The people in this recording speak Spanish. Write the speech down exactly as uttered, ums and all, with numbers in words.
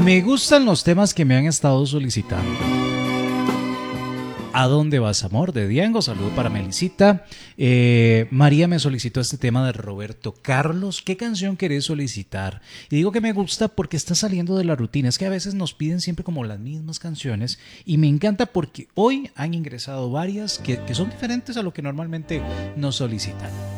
Me gustan los temas que me han estado solicitando. ¿A dónde vas, amor? De Diango. Saludo para Melisita. Eh, María me solicitó este tema de Roberto Carlos. ¿Qué canción querés solicitar? Y digo que me gusta porque está saliendo de la rutina. Es que a veces nos piden siempre como las mismas canciones. Y me encanta porque hoy han ingresado varias que, que son diferentes a lo que normalmente nos solicitan.